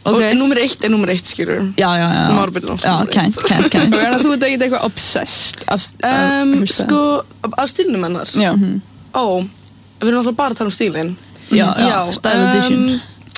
Og númer 1 er númer 1, skilur. Já. Kænt. Og þú ert ekkert eitthvað obsessed sko, af stílnum hennar? Já. Við erum alltaf bara að tala stílinn. Já, style edition.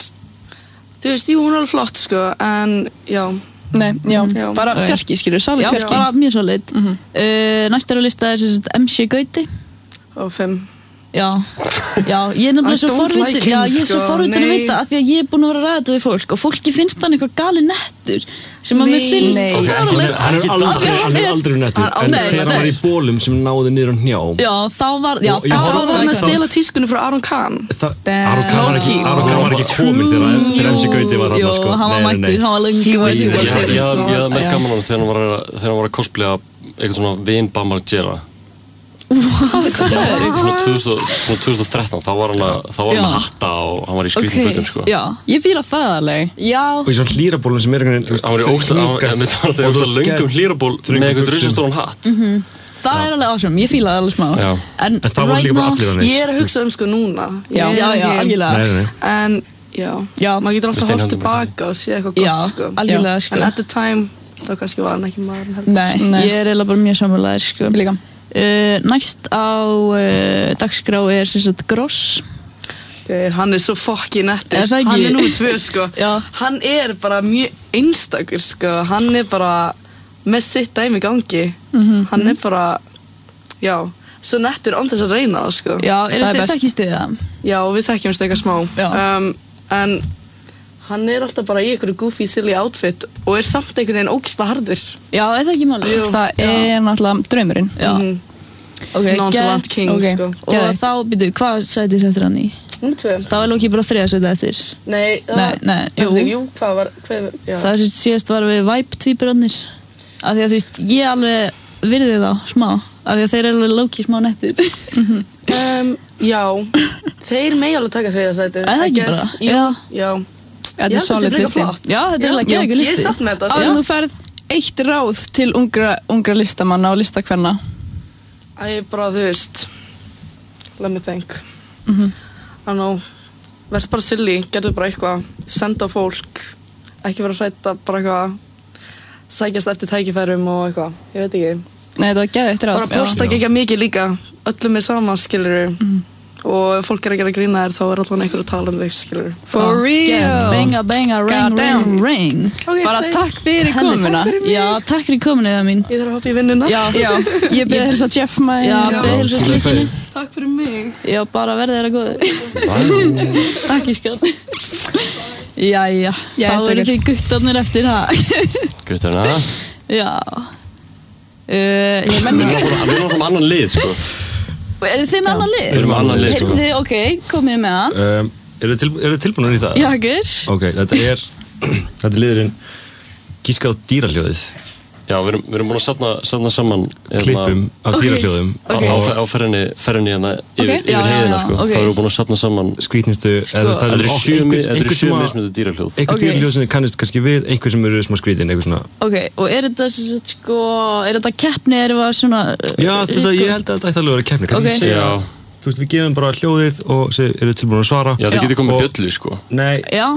Þú veist, jú, hún er alveg flott, sko, en já. Nei, bara fjarki, skilur, solid fjarki. Já, bara mjög solid. Næstar á lista er MC Gauti. 5. Já, ég er nefnilega svo forvitin ég er svo forvitin að vita af því að ég er búin að vera að ræða þetta við fólk og fólki finnst hann eitthvað gali nettur sem að mér finnst svo fáránlegt. Hann er aldrei nettur en þegar hann var í bólum sem náði niður á hnjá þá var hann að stela tískunni frá Aron Kahn. Aron Kahn var ekki kominn þegar MC Gauti var hann sko. Hann var mættur, hann var lengur. Ég hafði mest gaman hann þegar hann var að cosplaya eitthvað svona Vin Bammargera. Hvað sagði þau? Svona 2013, þá var hann með hatta og hann var í skrýtnum fötum sko. Ég fíla það alveg. Og í svona hlýrabólum sem er einhvern veginn hann var í ógsta löngum hlýraból með eitthvað drusastóran hatt. Það er alveg awesome, ég fíla það alveg smá. En það voru líka bara allir hann. Ég er að hugsa sko núna. Já, algjörlega. En maður getur alltaf hort tilbaka og sé eitthvað gott sko. Algjörlega sko. En at the time, þá kannski var hann ekki maður heldur. Nei, ég er eiginlega bara mjög sammálaður sko. Líka. Næst á dagskrá er sem sagt Gross. Hann er svo fucking nettur. Hann er númer 2 sko. Hann er bara mjög einstakur sko. Hann er bara með sitt dæmi í gangi. Hann er bara svo nettur án þess að reyna það sko. Já, þið þekkist þið það? Já, við þekkjumst eitthvað smá. En hann er alltaf bara í einhverju goofy, silly outfit og er samt einhvern veginn ógeðslega harður. Já, er það ekki málið? Það er náttúrulega draumurinn. Nonchalant king, sko. Og þá, hvað sæti settir hann í? Númer 2. Það var ekki bara 3 sæti eftir. Nei, jú, hvað var, það síðast var við Vibe-tvíburarnir. Af því að þú veist, ég alveg virði þá smá. Af því að þeir eru alveg low-key smá nettir. Já, þeir megi alveg taka 3. sæti. Það ekki bara? Já. Þetta er solid listi. Já, þetta er alveg geggjur listi. Ég er satt með þetta. Áður þú ferð 1 ráð til ungra listamanna og listakvenna. Bara þú veist, let me think. Verð bara silly, gerðu bara eitthvað, senda á fólk, ekki vera hrædd að bara eitthvað, sækjast eftir tækifærum og eitthvað, ég veit ekki. Nei, þetta var geðveikt ráð. Bara posta ekki mikið líka, öllum er saman, skilurðu. Og ef fólk er að gera grína þér þá er alltaf einhver að tala þig, skilur. For real! Banga, ring. Bara takk fyrir komuna. Já, takk fyrir komuna það mín. Ég þarf að hoppa í vinnuna. Já, ég byrði að hilsa Jeff maður. Já, byrði að hilsa Slikkinu. Takk fyrir mig. Já, bara verði þér að góða. Takk í skall. Jæja, þá eru þið guttarnir eftir það. Guttarna? Já. Við erum náttúrulega annan lið, sko. Er þið með annan lið? Við erum með annan lið, sko. Ok, komið með það. Eru þið tilbúinir í það? Já, ekki. Ok, þetta er liðurinn Gíska á dýrahljóðið. Já, við erum búin að safna saman klippum af dýrahljóðum á ferðinni hérna yfir heiðina, sko. Þá erum við búin að safna saman skrýtnustu, það eru 7 mismunandi dýrahljóð. Einhver dýrahljóð sem þið kannist kannski við, einhver sem eru smá skrýtin, eitthvað svona. Ok, og er þetta sko, er þetta keppni, er það svona... Já, ég held að þetta ætti alveg að vera keppni, kannski. Já. Þú veist, við gefum bara hljóðið og eru tilbúin að svara. Já, þið getur komið bjöllu, sko. Nei. Já.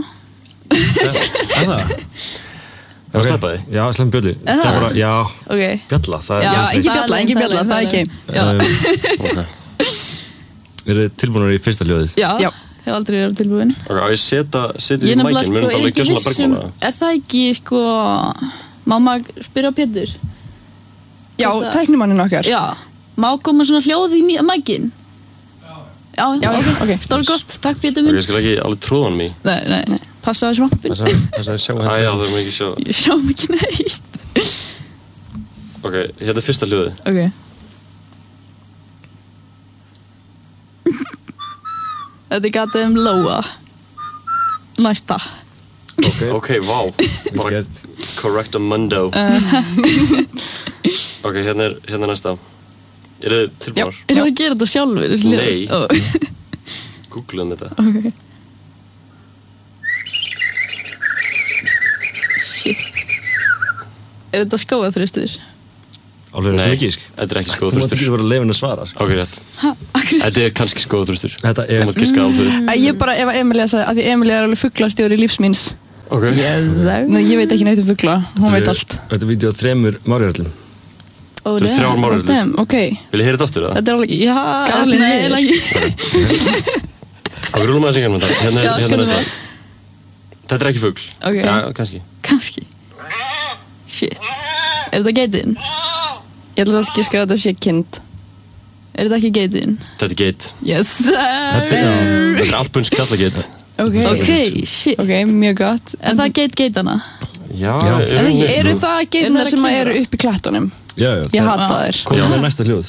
Það var sleppaði? Já, sleppum bjöllu. Það er bara, já, bjalla. Já, engin bjalla, það er game. Eru þið tilbúinir í fyrsta hljóðið? Já, ég hef aldrei verið tilbúin. Ok, á ég setja í mækinn, mér er alveg gjörsamlega bergmála. Er það ekki, sko, má maður spyrja Pétur? Já, tæknimannin okkar. Já, má koma svona hljóð í mækinn? Já, ok, stór gott, takk Pétur minn. Ok, ég skal ekki alveg tróða hann mig. Nei. Passa á svampin. Þess að sjá hérna. Já, það er mér ekki sjá. Ég sjá mikið neitt. Ok, hérna er fyrsta hljóðið. Ok. Þetta er gatið Lóa. Næsta. Ok, vá. Bara correctamundo. Ok, hérna er næsta. Er þið tilbúnar? Er það að gera þetta sjálfur? Nei. Googlaðum þetta. Ok. Shit. Er þetta skóaþristur? Alveg er ekki, sko. Þetta er ekki skóaþristur. Þú mátt ekki vera leyfinn að svara, sko. Ok, rétt. Þetta er kannski skóaþristur. Þetta er... Þú mátt giska á þau. Ég bara, ef Emilía sagði, að því Emilía er alveg fuglastjóri lífs míns. Ok. Nei, ég veit ekki neitt fugla, hún veit allt. Þetta er vídeo á 3 Márjaröllum. Þetta er 3 Márjaröllum. Ok. Vil ég heyra þetta aftur, eða? Þetta er alveg galið niður. Ok, rúlum aðeins í þetta. Hérna næsta. Þetta er ekki fugl. Ok. Já, kannski. Shit. Er þetta geitin? Ég ætla að skíska að þetta sé kind. Er þetta ekki geitin? Þetta er geit. Yes sir. Þetta er albunsk kallageit. Ok, shit. Ok, mjög gott. Er það geitana? Já. Eru það geitina sem eru upp í klettunum? Já. Ég hata þær. Komum með næsta hljóð.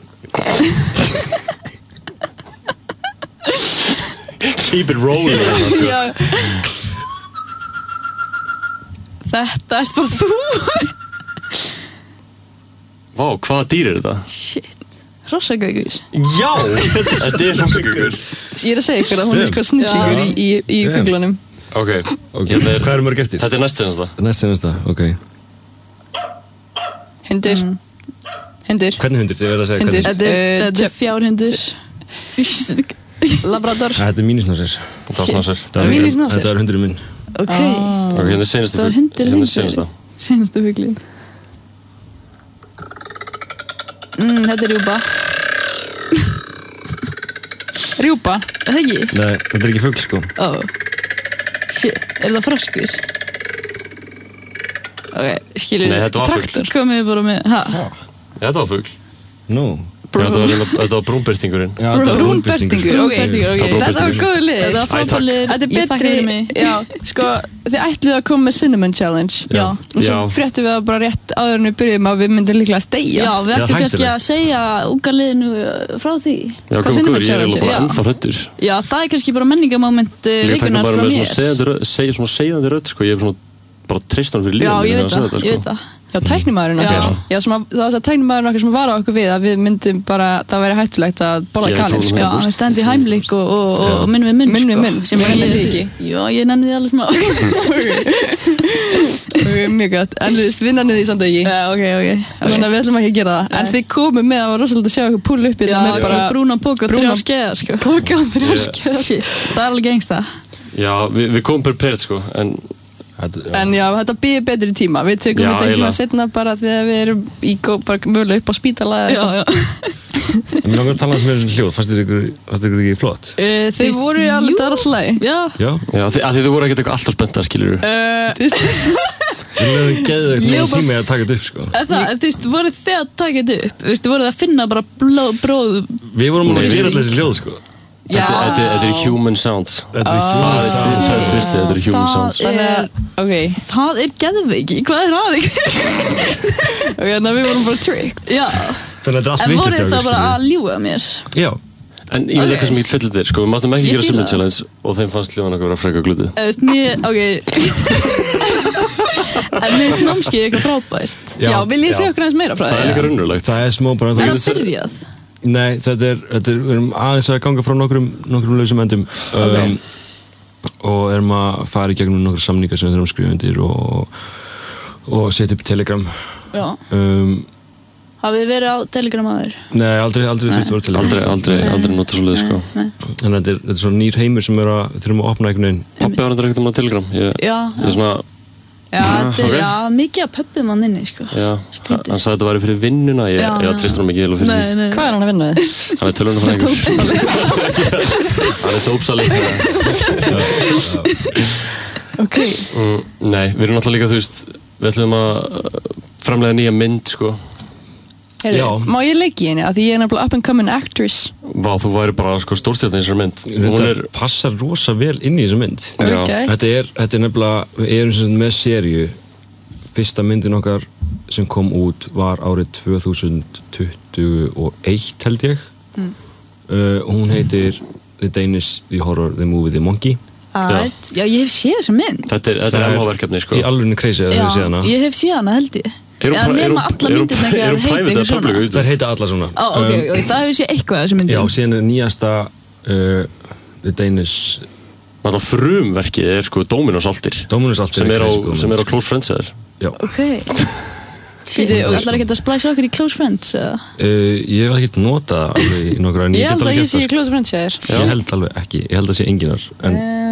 Keep it rolling. Já. Þetta er bara þú. Vá, hvaða dýr er þetta? Shit. Hrossagaukur. Já, þetta er hrossagaukur. Ég er að segja ykkur að hún er sko snillingur í fuglunum. Ok. Hvað eru mörg eftir? Þetta er næstsenasta. Ok. Hundur. Hvernig hundur? Þið verða að segja hvernig. Þetta er fjárhundur. Labrador. Þetta er mínisnásir. Þetta er hundurinn minn. Ok. Ok, hérna er senasta. Það var hundur. Senasta fuglinn. Þetta er rjúpa. Rjúpa? Það ekki? Nei, þetta er ekki fugl sko. Shit, er það froskur? Ok, skilur. Nei, þetta var fugl. Komið bara með, Þetta var fugl. Nú. Þetta var brúnbirtingurinn. Brúnbirtingur, ok. Þetta var góð lið. Þetta var frábærlið. Þetta er betri, já, sko, þið ætluðu að koma með Cinnamon Challenge. Já. Og svo fréttum við það bara rétt áður en við byrjum að við myndum líklega að steigja. Já, við ættum kannski að segja unga liðinu frá því. Já, góður, ég er bara ennþá hræddur. Já, það er kannski bara menningamoment vikunar frá mér. Líka svona segðandi rödd, sko, ég er svona bara treystan fyrir lífið. Já, ég veit það. Já, tæknimaðurinn okkar. Já, það var tæknimaðurinn okkar sem var á okkur við að við myndum bara, það væri hættulegt að borða kanil. Já, það stendi heimlik og munn við munn. Munn við munn, sem ég nenni því ekki. Já, ég nenni því alveg smá. Ok, mjög gott. En við nenni því samt ekki. Já, ok. Þannig að við ætlum ekki að gera það. En þið komum með, það var rosalega að sjá okkur púl uppi. Já, bara brúna póka og 3 skeiðar, sko. Póka og 3 skeiðar. Það er alveg gengsta. Já, við komum prepared, sko, En já, þetta býðir betri tíma. Við tökum þetta ekki að setna bara þegar við erum bara mögulega upp á spítala. Já. En mér langar að tala um þessum hljóð, fannst þér ykkur ekki flott? Þið voru alveg dara slæg. Já, þið voru ekkert eitthvað alltaf spenntar, skilur Við lögum geðið eitthvað tíma að taka þetta upp, sko. Þú veist, voru þið að taka þetta upp? Þú veist, voru þið að finna bara bróð? Við vorum að gera alltaf þessi hljóð, sko. Þetta er human sounds. Þetta er human sounds. Það er geðveiki. Hvað er það ekki? Ok, þannig að við vorum bara tricked. Já. Þannig að þetta er allt en voru það bara að ljúga mér? Já. En ég veit eitthvað sem ég fyllir þér, sko. Við máttum ekki gera Cinnamon Challenge og þeim fannst hljóðan okkur að freka glutið. Ok. En mér finnst námskeið eitthvað frábært. Já, vil ég segja okkur aðeins meira frá það? Það er líka raunverulegt. Það er smá bara... Er það byrjað? Nei, við erum aðeins að ganga frá nokkrum lausum endum og erum að fara í gegnum nokkra samningar sem við þurfum að skrifa undir og setja upp Telegram. Já. Hafið þið verið á Telegram aður? Nei, aldrei þurfti að vera Telegram. Aldrei nota svo leið, sko. Þannig að þetta er svona nýr heimur sem þurfum að opna einhvern veginn. Pabbi var ekkert á Telegram. Ég er svona... Já, þetta er mikið að pöppum hann inni, sko. Já, hann sagði þetta væri fyrir vinnuna, ég tristur hann mikið fyrir því. Hvað er hann að vinna þið? Hann er tölvunarfræðingur. Hann er dópsali. Ok. Nei, við erum náttúrulega líka, þú veist, við ætlum að framlega nýja mynd, sko. Má ég leiki henni? Af því ég er nefnilega up and coming actress. Vá, þú væri bara stórstjarna í þessari mynd. Þetta passar rosa vel inn í þessari mynd. Þetta er nefnilega, við erum með seríu. Fyrsta myndin okkar sem kom út var árið 2021 held ég. Hún heitir The Danish, The Horror, The Movie, The Monkey. Já, ég hef séð þessa mynd. Þetta er MH-verkefni, sko. Í alvörunni crazy að þau séð hana. Já, ég hef séð hana held ég. Eða nema alla myndir ekki að heita eitthvað svona. Það heita alla svona. Ok, það hefur séð eitthvað af þessu myndin. Já, síðan er nýjasta The Danish... Það frumverkið er sko Dominos Altir. Dominos Altir. Sem er á Close Friends eða? Já. Ok. Þú ætlar ekki að splæsa okkur í Close Friends eða? Ég hef ekki notað alveg í nokkra... Ég held að ég sé í Close Friends eða? Ég held alveg ekki. Ég held að sé enginar.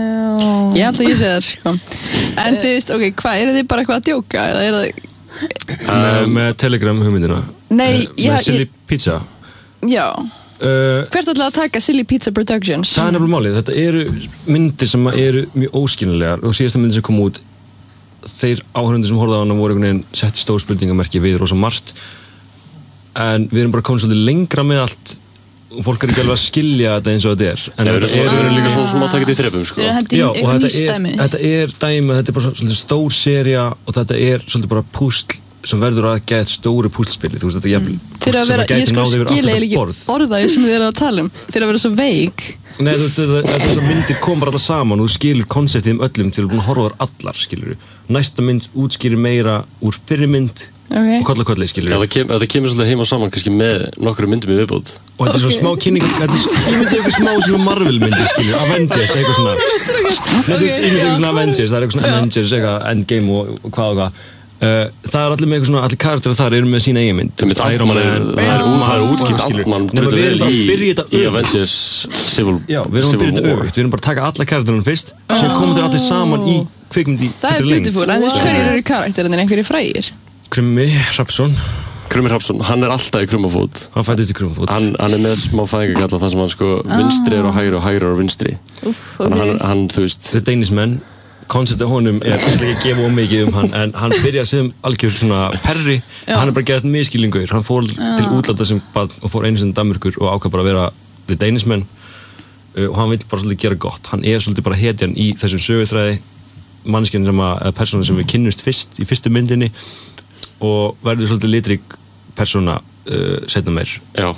Ég held að ég sé það, sko. En þú veist, ok, hvað, eru þið bara eitthvað að djóka, eða er það... Með Telegram hugmyndina? Nei, með Silly Pizza? Já. Hvert ætlaði að taka Silly Pizza Productions? Það nefnilega málið, þetta eru myndir sem eru mjög óskiljanlegar og síðasta myndir sem kom út þeir áhörundir sem horfðu á hana voru einhvern veginn sett stór spurningamerki við rosa margt en við erum bara komin svolítið lengra með allt og fólk ekki alveg að skilja þetta eins og þetta en við erum líka svona sem að taka þetta í þrepum sko. Já, og þetta er dæmi, þetta er bara svolítið stór sería og þetta er svolítið bara púsl sem verður að geta stóri púslspili þú veist þetta jafnvel fyrir að vera, ég sko skil eiginlega ekki orðaði sem þið eru að tala fyrir að vera svo veik Nei, þú veist þetta myndir kom bara alltaf saman og þú skilur konseptið öllum þegar þú er búin að horfa þar allar skilur næsta mynd útskýrir meira úr fyrri mynd og kolla skilur það kemur svolítið heim og saman kannski með nokkru myndum í viðbót og þetta er svona smá kynning ég myndi eitthvað smá svona Marvel myndir skilur Avengers, eitthvað svona ég myndi eitthvað svona Avengers, það er eitthvað svona Avengers eitthvað Endgame og hvað það er allir með eitthvað svona, allir karakterar þar eru með sína eigin mynd það er útskipt Ant-Man í Avengers Civil Já, við erum að byrja þetta öfugt, við erum bara að taka alla karakterarna fyrst sem komum þeir allir saman í kvikmynd í Það er beautiful, en þú veist hverjir eru karakterarnir einhverjir frægir? Krummi Hrafnsson, hann er alltaf í Krummafót Hann fættist í Krummafót Hann er með smá fæðingagalla þar sem hann sko vinstri er á hægri og hægri er á vinstri Þannig hann, þú veist The Danish Man konceptið honum er ekki að gefa mikið hann en hann byrjar sem algjör svona perri hann er bara gett miskilningur hann fór til útlanda sem barn og fór einu sinni Danmörkur og ákvað bara að vera The Danish Man og hann vill bara svolítið gera gott hann er svolítið bara hetjan í þessum söguþræði manneskjan sem að persóna sem við kynnumst fyrst í fyrstu myndinni og verður svolítið litrík persóna seinna meir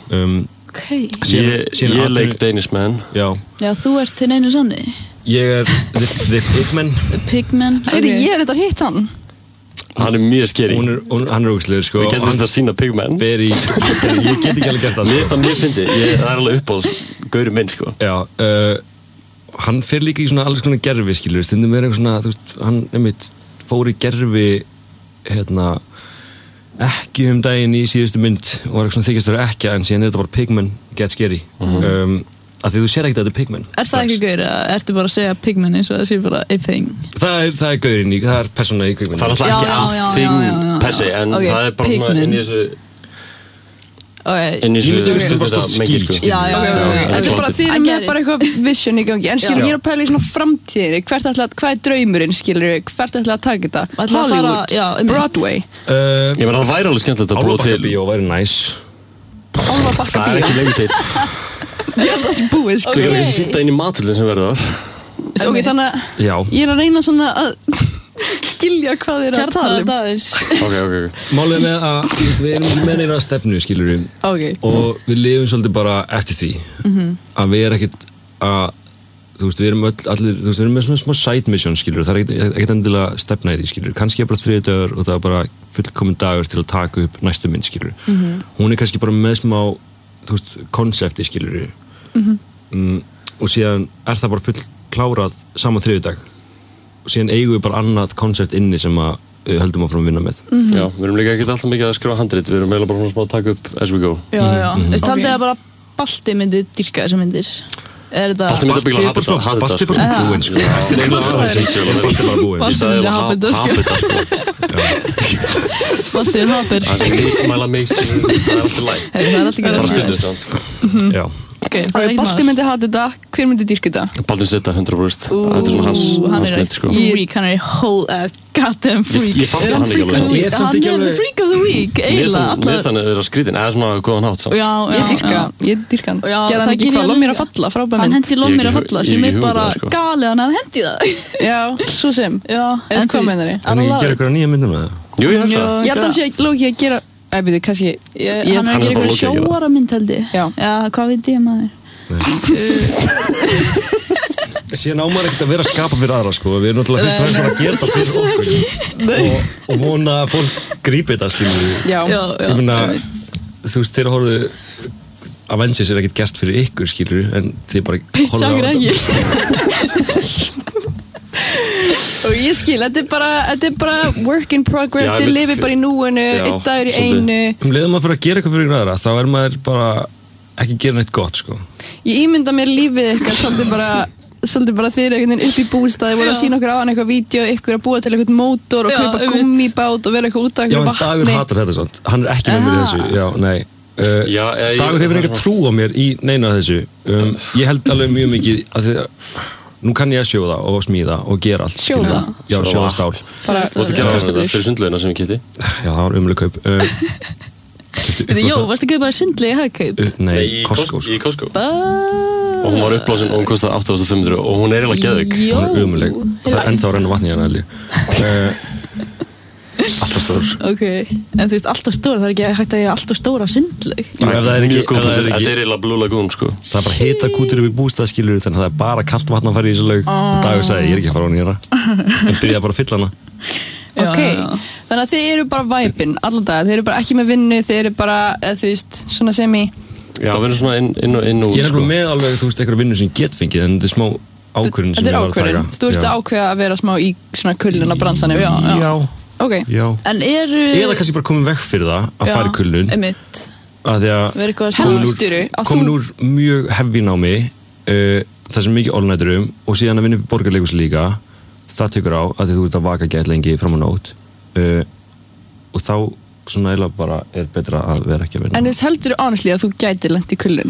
Ég leik Danish Man Já, þú ert þinn einu sanni Ég er The Pigman Pigman Ég er þetta hitt hann Hann er mjög skeri Hann er ógeðslegur sko Við getum þetta að sína Pigman Ég get ekki alveg gert það Mér finnst það mjög fyndið Það er alveg upp á gauri minn sko Já Hann fer líka í svona alls konar gerfi skilur stundum er eitthvað svona þú veist hann einmitt fór í gerfi ekki daginn í síðustu mynd og var eitthvað svona þykjast vera ekki en síðan er þetta bara Pigman get scary af því þú sér ekkert að þetta er Pigman Er það ekki gaur eða ertu bara að segja Pigman eins og það sé bara a thing? Það er gaurinn í, það er persóna í Pigman Það er alltaf ekki a thing per se en það er bara svona inn í þessu inn í þessu bara stótt skil Þetta er bara þið með bara eitthvað vision í gangi en skilur ég er að pæla í svona framtíðinni hvað er draumurinn skilur hvert ætla að taka þetta Hollywood, Broadway Ég meina það væri alveg skemmtilegt að búa til Álfabakka-bíó væri næs Það er ekki lengi til Ég held að það sé búið sko Við erum ekki að sýnda inn í matvöldin sem verður þar Ok, þannig að ég er að reyna svona að skilja hvað þið eru að tala Ok Málið með að við erum ekki með neina stefnu skilur við og við lifum svolítið bara eftir því að við erum ekkert að þú veist, við erum allir þú veist, við erum með svona smá side mission skilur það er ekkert endilega stefna í því skilur kannski er bara 3 dagar og það er bara fullkominn dagur til að taka upp næstu mynd skilur hún er kannski bara með smá þú veist, konsepti skilur og síðan er það bara full klárað saman 3 dag og síðan eigum við bara annað koncept inni sem að höldum áfram að vinna með Já, við erum líka ekkert alltaf mikið að skrifa handrit við erum eiginlega bara svona að taka upp as we go Já, þú haldið að bara Balti myndi dyrka þessar myndir Balti myndi að byggja Habita Balti er bara búinn sko Þetta er eiginlega Balti er bara búinn Balti myndi Habita sko Balti er Habita Það er nýsmæla mig það er alltaf læg Það er alltaf bara stundum Já Balti myndi hata þetta, hver myndi dyrka þetta? Balti setta 100% Þetta er svona hans mynd sko Hann er whole ass goddamn freak Ég fatt hann ekki alveg Hann er the freak of the week Mér finnst hann að vera skrítin eða svona góðan hátt Ég dyrka hann Gerði hann ekki hvað, Lommir að falla, frábæð mynd Hann hendi Lommir að falla sem er bara galið hann að hendi það Já, svo sem Eða hvað meinar ég? Þannig ég gera eitthvað nýja myndum með það? Jú, ég held það Ég held að hann sé lókið að gera kannski Hann er að gera eitthvað sjóara mynd held ég Já, hvað veit ég maður Síðan á maður ekkert að vera að skapa fyrir aðra sko við erum náttúrulega fyrst og fremst að gera það fyrir okkur og vona að fólk grípi þetta skilur ég meina þú veist þegar horfðu Avengers er ekkert gert fyrir ykkur skilur en þið bara horfðu á þetta og ég skil, þetta er bara work in progress, þið lifið bara í núinu einn dagur í einu leiðum maður fyrir að gera eitthvað fyrir aðra þá er maður bara ekki gera neitt gott sko Ég ímynda mér lífið eitthvað svolítið bara svolítið bara þeir einhvern veginn upp í bústaði voru að sína okkur á hann eitthvað vídeo, ykkur að búa til eitthvað mótor og kaupa gummibát og vera eitthvað út af eitthvað vatni. Já, en Dagur hatar þetta svona, hann ekki með mér í þessu, já, nei. Dagur hefur enga trú á mér í neina þessu. Ég held alveg mjög mikið að nú kann ég að sjóða og smíða og gera allt. Sjóða? Já, sjóða stál. Þú varst að gera þetta fyrir sundlaugina sem við keypti? Já, það var umlega kaup. Varstu að kaupa sundlaug í Hagkaup? Nei, í Costco. Og hún var uppblásin og hún kostaði 8.500 og hún eiginlega geðveik. Hún umleg. Það er ennþá að renna vatni hérna, alltaf stór. Ok, en þú veist, alltaf stór, það er ekki hægt að ég alltaf stóra sundlaug. Það er mjög góð, þetta er eiginlega Blue Lagoon, sko. Það er bara hita kútur upp í bústaðskilur, þannig að það er bara kalt vatn að fara í þessu laug. Dagur sagði, ég er ekki að fara á hana hérna. En byrjaði bara að fylla hana. Ok, þannig að þið eru bara væpinn allan dag, þið eru bara ekki með vinnu, þið eru bara, þú veist, svona semi. Já, við erum svona inn og út, Ég er með alveg, þú veist, einhverja vinnu sem get fengið, en þetta er smá ákvörðun sem ég var að taka. Þú ert að ákveða að vera smá í svona kulnun á bransanum. Já. Ok. Já. En eða kannski bara komið vekk fyrir það að fara í kulnun. Einmitt. Af því að komin úr mjög heavy námi, það sem mikið all-nighterum og síðan að vinna upp í borgarleikhús líka, það tekur á að þú ert að vaka gæt lengi fram á nótt og þá svona eiginlega bara er betra að vera ekki að vinna. En þess heldur honestly að þú gætir lent í kulnun?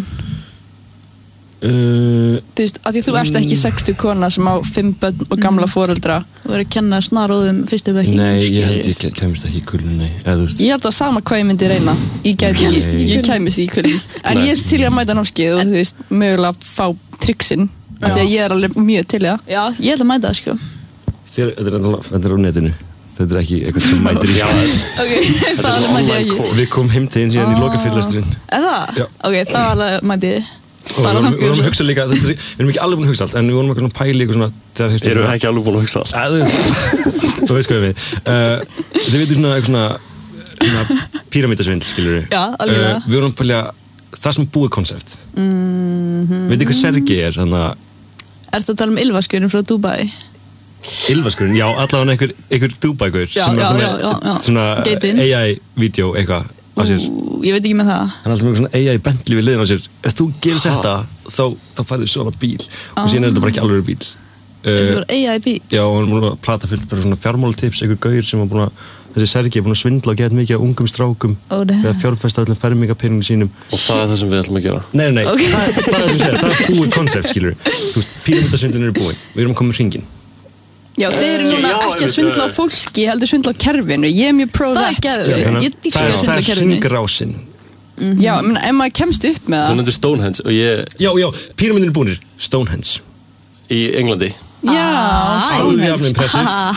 Þú veist, af því þú ert ekki 60 kona sem á 5 börn og gamla foreldra. Þú verður að kenna snaróðum fyrstu bekki. Nei, ég held ég kemist ekki í kulnun, nei. Ég held að sama hvað ég myndi reyna. Ég kemist í kulnun. En ég er til að mæta námskeið og þú veist, mögulega fá triksinn. Af því að ég er alveg mjög til það. Já, ég held að mæta það, sko. Þetta er á netinu. Þetta er ekki eitthvað sem mætir í Þetta er svona online course. Við komum heim til eins síðan í lokafyrirlesturinn. Það? Ok, það var alveg mætið þið. Við vorum að hugsa líka, við erum ekki alveg búin að hugsa allt, en við vorum eitthvað svona pæli eitthvað svona Erum við ekki alveg búin að hugsa allt? Þú veist hvað við Þið veitum svona eitthvað svona píramítasvindl, skilur við. Já, alveg. Við vorum að pælja það sem búið koncept. Veitu hvað Sergei er, þannig að Ertu að tala um ylvaskurinn frá Dubai? Ylvaskurinn, já, allavega einhver Dubai-gaur sem er svona AI-vídeó eitthvað á sér. Ég veit ekki með það. Hann er alltaf með svona AI Bentley við liðin á sér. Ef þú gerir þetta, þá færðu svona bíl. Og síðan er þetta bara ekki alveg bíl. Þetta var AI bíl? Já, og hann er búin að plata fyrir svona fjármálatips, einhver gaur sem var búin að, þessi Sergei er búin að svindla og geta mikið af ungum strákum. Við að fjárfesta öllum fermingapeningum sínum. Og það er það sem við ætlum að gera? Nei, það er búið koncept, skilur. Þú veist, píramítasvindlin eru búin. Við erum að koma með hringinn. Já, þeir eru núna ekki að svindla á fólki, heldur svindla á kerfinu. Ég er mjög pro that. Það er hringrásin. Já, ef maður kemst upp með það. Þú nefndir Stonehenge og ég... Já, píramídin er búinir. Stonehenge. Í Englandi. Já, Stonehenge.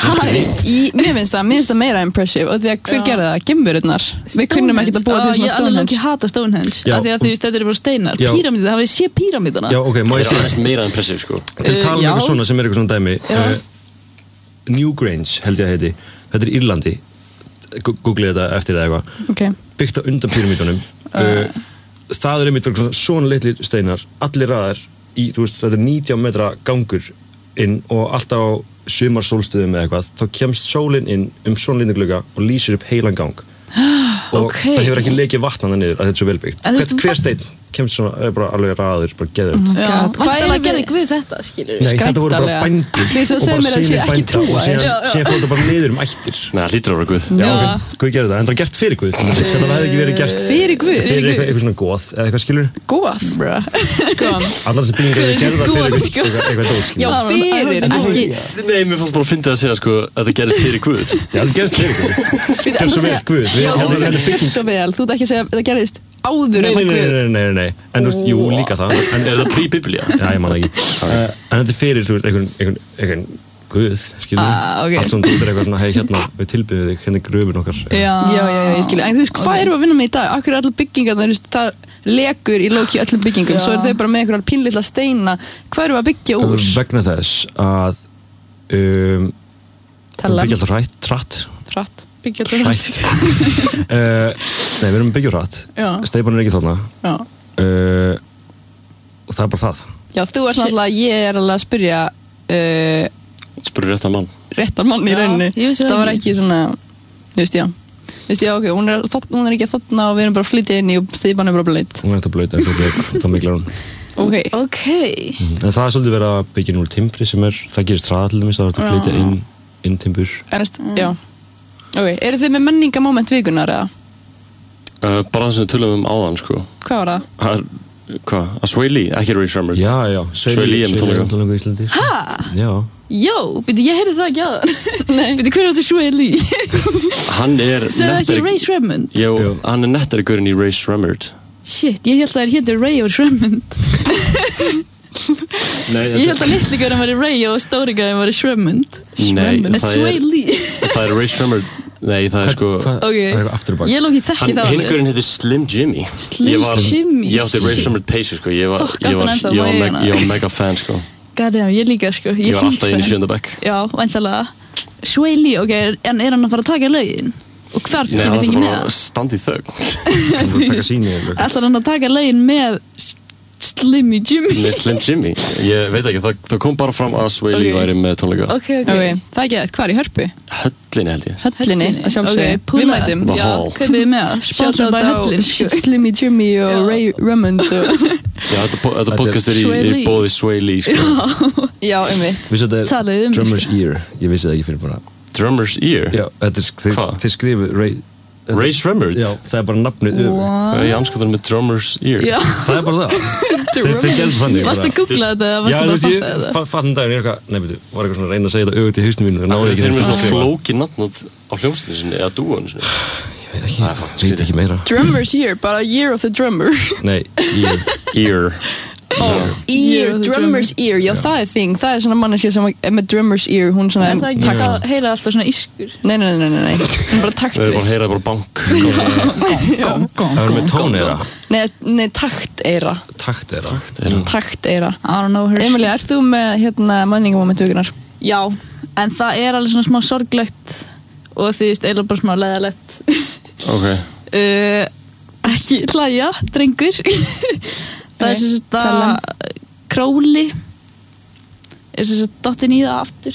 Mér finnst það meira impressive og því að hver gerði það? Geimverurnar. Við kunnum ekki að búa til svona Stonehenge. Ég alveg ekki hata Stonehenge, af því að þetta eru bara steinar. Píramídið, það hafið sé píramídana. Já, ok, má ég segja það meira impressive, sko. Til tala um eitthvað svona sem er eitthvað svona dæmi. Newgrange held ég að heiti. Þetta er Írlandi. Googlið þetta eftir það eitthvað. Okay. Byggt á undan píramídunum. Það er einmitt svona litlir steinar, allir raðar í, þú veist, þetta er 19 metra gangur inn og alltaf á sumarsólstöðum eða eitthvað, þá kemst sólinn inn svona lítinn glugga og lýsir upp heilan gang. Og það hefur ekki lekið vatn hana niður að þetta er svo velbyggt. Hver steinn kemst svona, bara alveg raður, bara geðum. Hvað er að gera Guð þetta, skilur við? Nei, þetta voru bara bændur því svo segir mér að séu ekki trúa síðan fór þetta bara niður ættir. Nei, það hlýtur að vera Guð. Já, Guð gerði það, en það var gert fyrir Guð. Það hefði ekki verið gert fyrir Guð? Fyrir eitthvað svona goð, eða eitthvað, skilur? Goð? Sko. Allar þessi byggingar eru gerðar fyrir eitthvað dót, skilur? Já, fyrir, ekki. Nei, mér fannst bara að finna að segja, sko, að það gerist fyrir Guð. Já, það gerist fyrir Guð. Gerst svo vel, Guð. Já, það gerst svo vel. Þú ert ekki að segja að það gerist áður en að Guð. Nei. En þú veist, jú, líka það. En er það pre-biblía? Já, ég man ekki. En þetta er fyrir, þú veist, einhvern Guð, skilur við. Allt svona dóttir eitthvað svona, hei, hérna, við tilbyðum þig, hérna er gröfin okkar. Já, ég skilur. En þú veist, hvað erum við að vinna með í dag? Akkur er allar byggingar, það lekur í lóki öllum byggingum, svo eru þau bara með einhverjar pínlitla steina. Hvað erum við að byggja úr? Vegna þess að byggja alltaf hratt. Byggja alltaf hratt. Nei, við erum að byggja hratt. Steypan er ekki þarna. Og það er bara það. Já, þú ert náttúrulega, ég er alveg að spyrja spurði réttan mann í rauninni. Það var ekki svona, þú veist, já, ok, hún er ekki þarna og við erum bara að flytja inn í og steypan er bara blöyt. Hún er þetta blöyt, en það miklar hún. Ok. En það svolítið verið að byggja úr timbri sem það gerist hraða til dæmis, það er að flytja inn timbur. Já. Ok, eru þið með menningamoment vikunar eða? Bara það sem við tölum áðan, sko. Hvað var það? Hvað? Að Sway Lee, ekki Ray Shremmerd. Já. Sway Lee tónleika í Íslandi. Hæ? Já. Jó, byrju, ég heyrði það ekki aðan. Nei. Byrju, hver er þetta Sway Lee? Hann er nettari... Segðu það ekki Ray Shremmerd? Jó, hann er nettari gaurinn í Ray Shremmerd. Shit, ég held að það héttur Ray og Shremmerd. Ég held að litli gaurinn var Ray og stóri gaurinn var Shremmerd. Nei, Sway Lee. Það er Ray Shremmerd. Nei, það er sko... Ok, ég lók í þekki það. Hinn gaurinn heitir Slim Jimmy. Slim Jimmy? Ég átti Ray Shremmerd peysu, sko. Ég var mega fan, sko. Goddamm, ég líka, sko. Ég var alltaf inn í 7. bekk. Já, væntanlega. Sway Lee, ok, en er hann að fara að taka lögin? Og hvar fyrir þið fengið með það? Nei, hann þarf bara að standa í þögn. Ætlar hann að taka lögin með Slim Jimmy? Með Slim Jimmy? Ég veit ekki, það kom bara fram að Sway Lee væri með tónleika. Ok. Það er ekki eitthvað, hvað er í Hörpu? Höllinni held ég. Höllinni, að sjálfsögðu. Við mætum. Já, kaupið með það. Sponsored by Höllin. Slim Jimmy og Ray Shremmerd. Já, þetta podcast er í bóði Sway Lee, sko. Já, einmitt. Vissu þetta er Drummer's Ear? Ég vissi það ekki fyrir bara. Drummer's Ear? Já, þið skrifu Ray Shremmerd? Já, það er bara nafnið öfur. Ég anskotar með Drummer's Ear. Já. Það er bara það. Þið gerðu þannig. Varstu að googla þetta eða varstu að fatta þetta? Já, ég fattum daginn, ég var eitthvað svona að reyna að segja þetta öfugt í hausnum mínu. Þeir eru með svona flókið nafn á hljómsveitinu sinni, eða dúonu sinni. Ég veit ekki meira. Drummer's Ear, bara Year of the Drummer. Nei, Ear. Ear, Drummer's Ear, já það er þing. Það er svona manneskja sem er með Drummer's Ear, hún svona... En það ekki að heyra alltaf svona ískur? Nei, hún er bara taktviss. Þau bara heyra bara bank. Það er með tóneira. Nei, takteira. Takteira. Takteira. I don't know her. Emilie, ert þú með menningamoment vikunar? Já, en það er alveg svona smá sorglegt og því eiginlega bara smá leiðalegt. Ok. Ekki hlæja, drengur. Það er sem sagt að Króli er sem sagt dottinn í það aftur.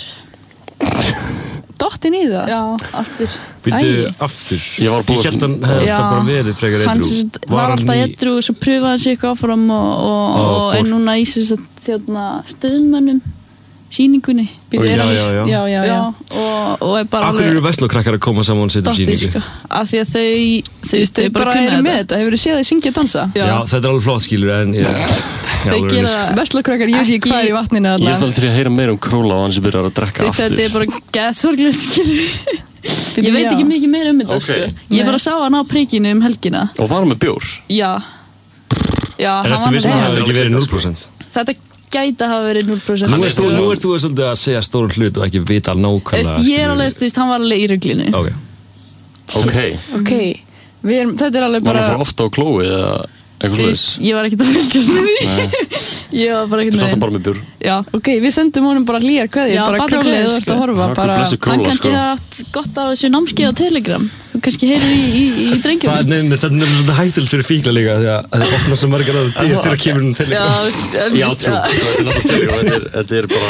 Dottinn í það? Já, aftur. Býttu aftur? Ég held hann hefði alltaf bara verið frekar edrú. Hann sem sagt var alltaf edrú og svo pröfaði hann sig eitthvað áfram og er núna í sem sagt stöðmönnum sýningunni. Já. Og er bara alveg... Akkur eru Vestlókrakkar að koma saman og setja sýningu? Af því að þau bara eru með þetta. Hefur þið séð þau syngja og dansa? Já, þetta er alveg flott skilur en þau gera... Vestlókrakkar, ég veit ekki hvað í vatninu þarna. Ég er alltaf til að heyra meira Króla og hann sem byrjar að drekka aftur. Þetta er bara gett sorglegt skilur. Ég veit ekki mikið meira þetta sko. Ég bara sá hann á prikinu helgina. Og var hann með bjór? Já. En eftir vissum að það hefði ekki verið 0%? Þetta gæti að hafa verið 0%. Nú ert þú svolítið að segja stórum hlut og ekki vita nákvæmlega. Ég er alveg, hann var alveg í ruglinu. Ok. Þetta er alveg bara... Var hann frá ofta á klói eða eitthvað slags? Ég var ekkert að fylgjast með því. Ég var bara ekkert með því. Þú sátt hann bara með bjór? Já. Ok, við sendum honum bara hlýjar kveðjur, bara Króli eða þú ert að horfa. Hann kannski haft gott af þessu námskeið á Telegram. Þú kannski heyrir í drengjum. Þetta er nefnilega svolítið hættilegt fyrir fíkla líka því að það opna svo margar aðra dyr til að kemur hún Telegram. Já, trú. Þetta er bara...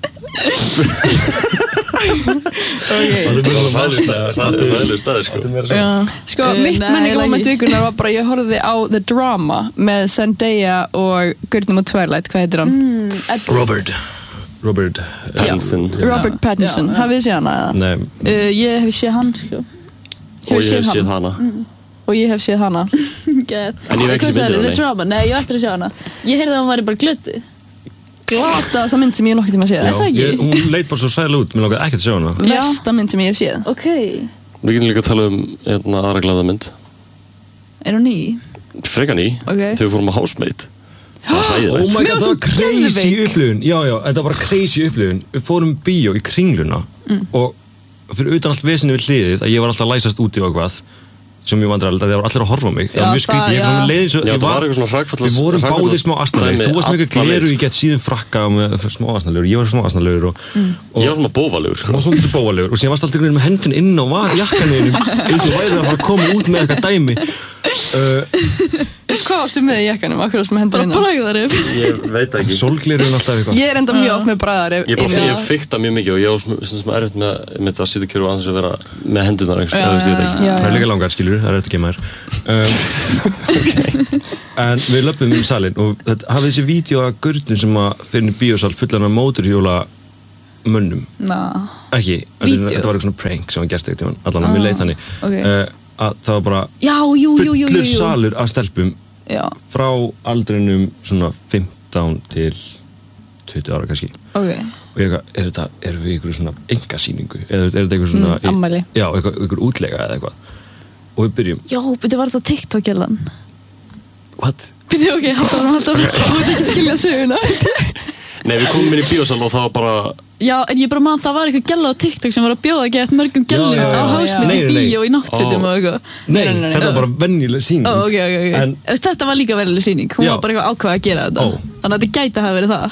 Það er ræðileg staðir sko. Sko, mitt menningamoment vikunar var bara ég horfði á The Drama með Zendaya og gaurnum á Twilight, hvað heitir hann? Robert Pattinson. Robert Pattinson, hafið þið séð hana eða? Nei. Ég hef séð hann sko. Og ég hef séð hana. Og ég hef séð hana. En ég hef ekki séð myndina, The Drama, nei, ég ætti að sjá hana. Ég heyrði að hann væri bara glöti. Glataðasta mynd sem ég nokkuð tíma séð. Hún leit bara svo sæðilega út, mér langaði ekkert að sjá hana. Versta mynd sem ég hef séð. Ok. Við getum líka að tala aðra glada mynd. Er hún ný? Freka ný, þegar við fórum á Housemate. Oh my god, það var crazy upplifun. Já, þetta var bara crazy upplifun. Við fórum bíó í Kringluna og fyrir utan allt vesinni við hliðið að ég var alltaf að læsast úti og eitthvað sem ég vandræðilegt að það var allir að horfa á mig. Það var mjög skrítið, ég var með leiðin svo... Já, það var eitthvað svona hrakfallas... Við vorum báðir smá asnalegur. Þú varst með eitthvað gleru í gett síðan frakka með smá asnalegur. Ég var smá asnalegur og... Ég var svona bóvalegur, sko. Ég var svona bóvalegur og síðan varst alltaf með hendin inn á jakkaninu eins og værið að fara að koma út með eitthvað dæmi Hvað varstu með í jakkanum? Akkur varstu með hendur innan? Bara bragðarif. Ég veit ekki. Sólglerun alltaf eitthvað. Ég enda mjög oft með bragðarif. Ég fikta mjög mikið og ég á svona erfitt með að sitja kjöru og aðeins að vera með hendurnar eitthvað. Það er líka langar, skilur, það er eftir gemaður. En við löpum salinn og hafið þessi vídeo af gaurnum sem að finna bíósal fullan af mótorhjóla mönnum. Ekki, þetta var eitthvað svona prank sem var gert eitthvað, allan að mér leið þannig. Að það var bara fullur salur af stelpum frá aldrinum svona 15 til 20 ára kannski. Og ég eitthvað, erum við ykkur svona engasýningu? Eða er þetta eitthvað svona... Ammæli. Já, ykkur útlega eða eitthvað. Og við byrjum... Já, betur var þetta TikTok-gerðan? What? Betur, ok, haldur. Þú veit ekki skilja söguna. Nei, við komum inn í bíósal og það var bara... Já, en ég bara man, það var eitthvað gælla á TikTok sem var að bjóða gett mörgum gællum á hásmynd í bíó í náttfötum og eitthvað. Nei, þetta var bara venjuleg sýning. Ok. Þetta var líka venjuleg sýning, hún var bara eitthvað ákvað að gera þetta. Þannig að þetta gæti að hafa verið það.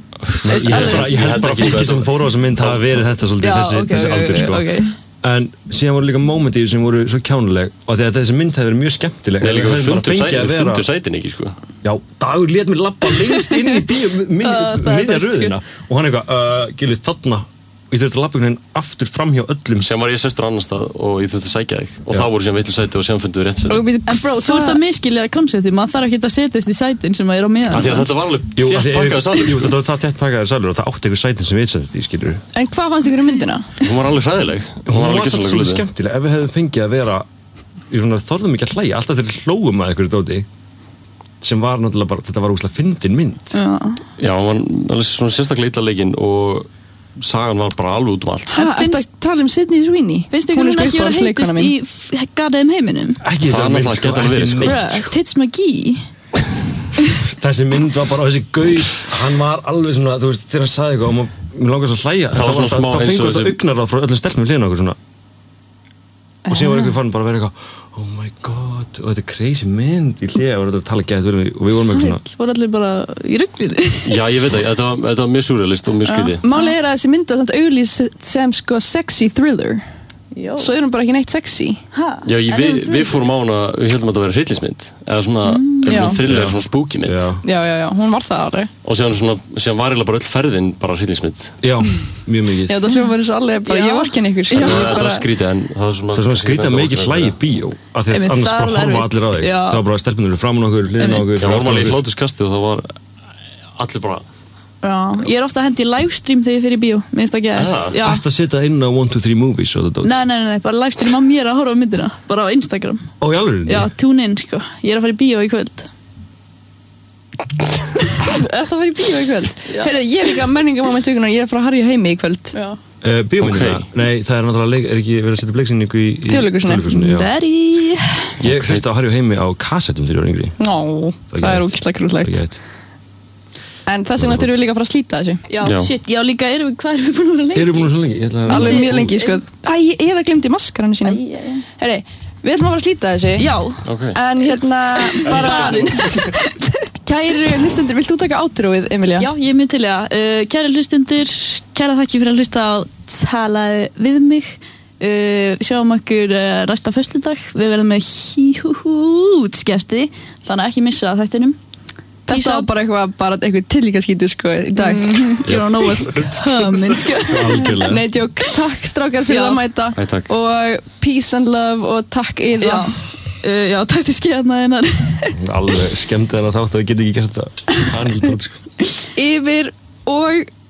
Ég held bara fólki sem fóru á þessa mynd hafa verið þetta svolítið þessi aldur, sko. En síðan voru líka mómentir sem voru svo kjánuleg og því að þessi mynd hefði verið mjög skemmtileg. Nei, líka við fundu sætin ekki, sko. Já, Dagur lét mér labba lengst inn í bíó miðja röðina og hann eitthvað, Gilið, þarna og ég þurfti að labba einhvern veginn aftur fram hjá öllum. Sem var ég sestur á annan stað og ég þurfti að sækja þig og það voru sem villu sæti og sem fundu við rétt sæti. En bro, þú ert að miskilja konceptið, maður þarf ekki að setjast í sætin sem er á meðan. Þetta var alveg þétt pakkaður salur. Jú, þetta var það þétt pakkaður salur og það átti einhver sætin sem við setjast í, skilur. En hvað fannst ykkur myndina? Hún var alveg hræðileg. Hún var svolítið skemmtileg. Ef við hefðum fengið að vera, þorðum ekki að hlæja, alltaf þegar hlógum að einhverju dóti sem var náttúrulega bara, þetta var úrslega fyndin mynd. Já, hún var alveg svona sérstaklega illa leikinn og sagan var bara alveg út allt. Ertu að tala Sydney Sweeney? Finnst ykkur hún ekki vera heitist í Garðaðum heiminum? Ekki þess að mynd, sko, ekki neitt. Tits McGee. Þessi mynd var bara, þessi gaur, hann var alveg svona, þú veist, þegar hann sagði eitthvað og mér langar svo að hlæja. Það var svona smá eins og þessi... Það fengur þetta augnaráð frá öllum stelpum við hliðina okkur svona. Og síðan var einhver fann bara að vera eitthvað, oh my god, og þetta er crazy mynd í hliða og þetta tala gætt og við vorum eitthvað svona. Voru allir bara í ruglinu. Já, ég veit ekki, þetta var mjög surrealist og mjög skrítið. Málið er að þessi mynd var samt auglýst sem sko sexy thriller. Svo er hún bara ekki neitt sexy. Já, við fórum á hana, við heldum að þetta væri hryllingsmynd eða svona thriller, svona spooky mynd. Já, hún var það alveg. Og síðan var eiginlega bara öll ferðin bara hryllingsmynd. Já, mjög mikið. Já, það hljóma verið svo alveg bara, ég vorkenni ykkur. Þetta var skrítið en það var svona skrítið að mikið hlægi bíó af því að annars bara horfa allir á þig. Það var bara stelpunir framan okkur, hliðina okkur. Það var alveg í hláturskasti og það var allir bara... Já, ég er ofta að hendi í livestream þegar ég fyrir bíó, minnst að geta. Ætti að setja inn á 1, 2, 3 movies og þetta? Nei, bara livestream á mér að horfa á myndina, bara á Instagram. Ó, í alveg? Já, tune in, sko. Ég er að fara í bíó í kvöld. Ertu að fara í bíó í kvöld? Heyrðu, ég er líka menningamoment vikunar, ég er að fara að harja heimi í kvöld. Bíómyndina? Nei, það er náttúrulega, er ekki verið að setja leiksýningu í Þjóðleikhúsinu? Daddy! Ég hlusta á Harry og heimi á kassettum þegar ég var yngri. Nó, það er ógeðslega krútlegt. En þess vegna þurfum við líka að fara að slíta þessu. Já, shit, já líka, hvað erum við búin að vera lengi? Erum við búin að vera svo lengi? Alveg mjög lengi, sko. Ég hef glemt í maskaranu sínum. Herri, við ætlum að fara að slíta þessu. Já. En bara... Kæru hlustundur, vilt þú taka átrúið, Emilia? Já, ég mun til það. Kæru hlustundur, kæra þakki fyrir að hlusta á Talaðu við mig. Sjáum okkur næsta föstudag. Við verðum með hjúútskjæsti, þannig að ekki missa þættinum. Þetta var bara eitthvað tillíkaskítur, sko, í dag. You don't know what's coming, sko. Nei, djók, takk strákar fyrir að mæta. Og peace and love og takk Ida. Já, takk til skeiðna hennar. Alveg skemmti hennar þátt að við getum ekki gert það. Yfir og